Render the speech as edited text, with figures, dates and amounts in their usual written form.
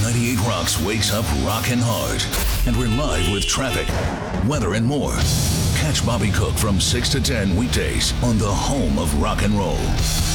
98 Rocks wakes up rockin' hard. And we're live with traffic, weather, and more. Catch Bobby Cook from 6 to 10 weekdays on the home of rock and roll.